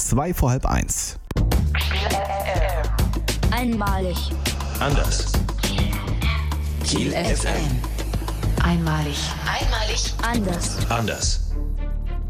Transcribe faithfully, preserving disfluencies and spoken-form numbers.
zwei vor halb eins. Einmalig. Anders. Kiel F M. Einmalig. Einmalig. Anders. Anders.